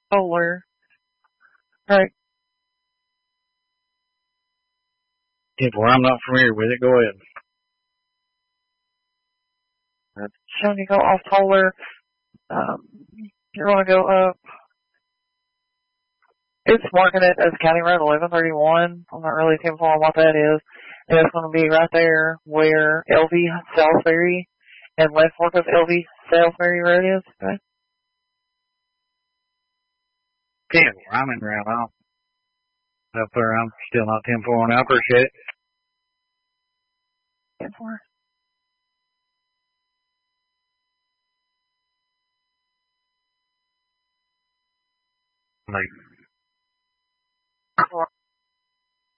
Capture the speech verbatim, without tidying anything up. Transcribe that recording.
Solar. Right. ten four, I'm not familiar with it. Go ahead. So when you go off Toller, um, you're going to go up. It's marking it as County Road eleven thirty-one. I'm not really too far on what that is. And it's going to be right there where L V Salisbury and Left Fork of L V Salisbury Road is. Okay. ten four, I'm in Round Off. Up there, I'm still not ten four, and I appreciate it. ten four. Like,